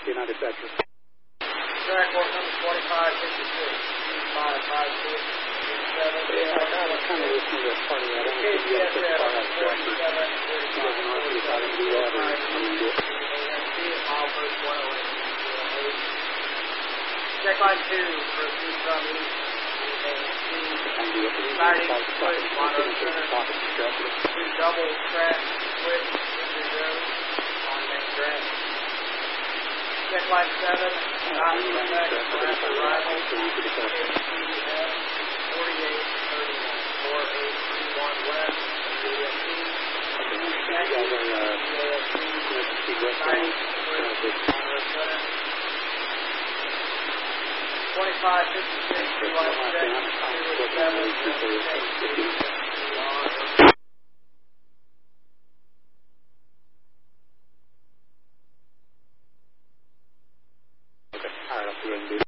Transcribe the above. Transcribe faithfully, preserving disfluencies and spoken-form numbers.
United Texas. Track one number twenty-five fifty-six, five five six, seven. Yeah, I was kind of listening to part of that. I don't think you got to put the car out of traffic. He doesn't know if he's out to do that or something to do it. Check line two for speed from east. Starting switch, Mono Center. Two double track switch, Richard Road on main track. Check line seven, not effect, left arrival. forty-eight thirty-one, four eight three one west, U S C. Check U S C, starting switch, Mono Center. twenty-five fifty-six, two line six, two seven, Okay, all right, I'll see what I can do.